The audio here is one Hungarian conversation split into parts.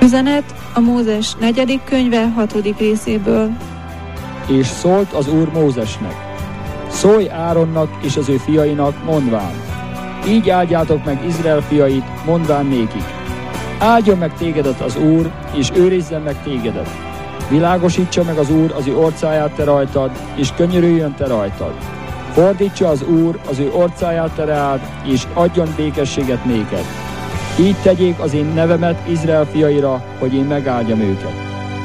Üzenet a Mózes 4. könyve 6. részéből. És szólt az Úr Mózesnek: szólj Áronnak és az ő fiainak, mondván: így áldjátok meg Izrael fiait, mondván nékik: áldjon meg tégedet az Úr, és őrizzen meg tégedet. Világosítsa meg az Úr az ő orcáját te rajtad, és könyörüljön te rajtad. Fordítsa az Úr az ő orcáját te reád, és adjon békességet néked. Így tegyék az én nevemet Izrael fiaira, hogy én megáldjam őket.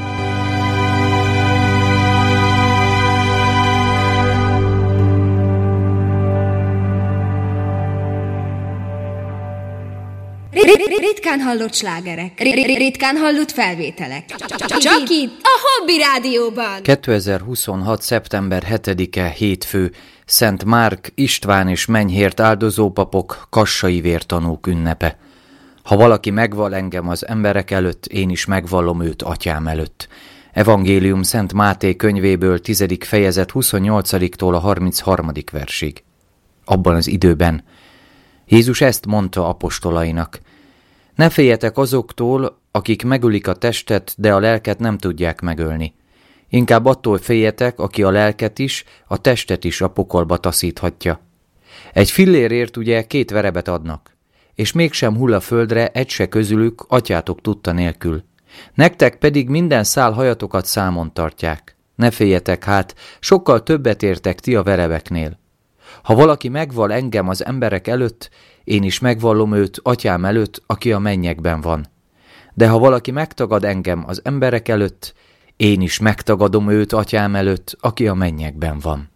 Ritkán hallott slágerek, ritkán hallott felvételek. Csak itt, a Hobby Rádióban. 2026. szeptember 7-e hétfő, Szent Márk, István és Menyhért áldozópapok, kassai vértanúk ünnepe. Ha valaki megval engem az emberek előtt, én is megvallom őt atyám előtt. Evangélium Szent Máté könyvéből 10. fejezet 28-tól a 33. versig. Abban az időben Jézus ezt mondta apostolainak: ne féljetek azoktól, akik megölik a testet, de a lelket nem tudják megölni. Inkább attól féljetek, aki a lelket is, a testet is a pokolba taszíthatja. Egy fillérért ugye 2 verebet adnak, és mégsem hull a földre egy se közülük atyátok tudta nélkül. Nektek pedig minden szál hajatokat számon tartják. Ne féljetek hát, sokkal többet értek ti a verebeknél. Ha valaki megval engem az emberek előtt, én is megvallom őt atyám előtt, aki a mennyekben van. De ha valaki megtagad engem az emberek előtt, én is megtagadom őt atyám előtt, aki a mennyekben van.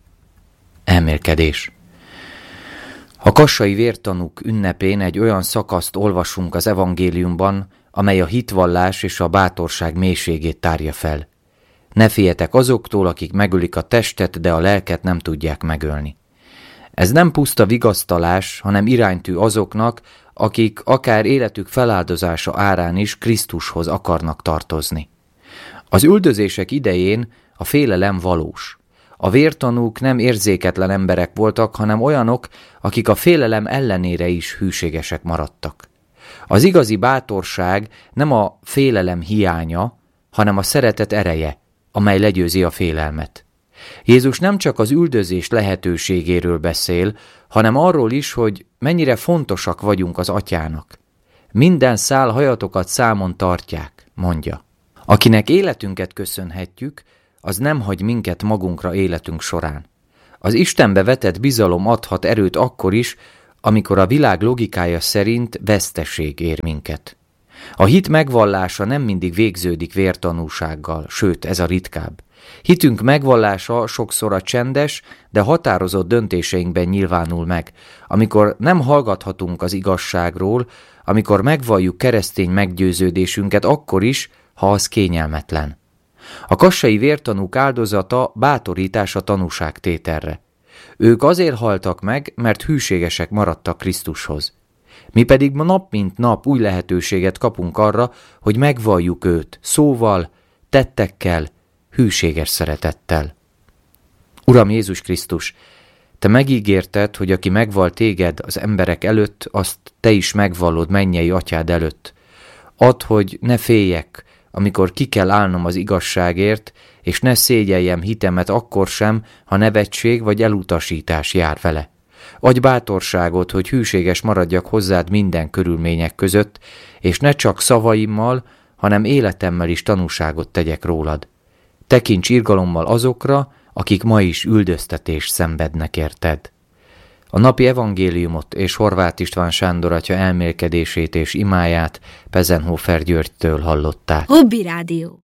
Elmélkedés. A kassai vértanúk ünnepén egy olyan szakaszt olvasunk az evangéliumban, amely a hitvallás és a bátorság mélységét tárja fel. Ne féljetek azoktól, akik megölik a testet, de a lelket nem tudják megölni. Ez nem puszta vigasztalás, hanem iránytű azoknak, akik akár életük feláldozása árán is Krisztushoz akarnak tartozni. Az üldözések idején a félelem valós. A vértanúk nem érzéketlen emberek voltak, hanem olyanok, akik a félelem ellenére is hűségesek maradtak. Az igazi bátorság nem a félelem hiánya, hanem a szeretet ereje, amely legyőzi a félelmet. Jézus nem csak az üldözés lehetőségéről beszél, hanem arról is, hogy mennyire fontosak vagyunk az atyának. Minden szál hajatokat számon tartják, mondja. Akinek életünket köszönhetjük, az nem hagy minket magunkra életünk során. Az Istenbe vetett bizalom adhat erőt akkor is, amikor a világ logikája szerint veszteség ér minket. A hit megvallása nem mindig végződik vértanúsággal, sőt, ez a ritkább. Hitünk megvallása sokszor a csendes, de határozott döntéseinkben nyilvánul meg, amikor nem hallgathatunk az igazságról, amikor megvalljuk keresztény meggyőződésünket akkor is, ha az kényelmetlen. A kassai vértanúk áldozata bátorítás a tanúságtételre. Ők azért haltak meg, mert hűségesek maradtak Krisztushoz. Mi pedig nap mint nap új lehetőséget kapunk arra, hogy megvalljuk őt szóval, tettekkel, hűséges szeretettel. Uram Jézus Krisztus, te megígérted, hogy aki megvall téged az emberek előtt, azt te is megvallod mennyei atyád előtt. Add, hogy ne féljek, amikor ki kell állnom az igazságért, és ne szégyeljem hitemet akkor sem, ha nevetség vagy elutasítás jár vele. Adj bátorságot, hogy hűséges maradjak hozzád minden körülmények között, és ne csak szavaimmal, hanem életemmel is tanúságot tegyek rólad. Tekints irgalommal azokra, akik ma is üldöztetést szenvednek érted. A napi evangéliumot és Horváth István Sándor atya elmélkedését és imáját Pezenhofer Györgytől hallották. Hobby Rádió.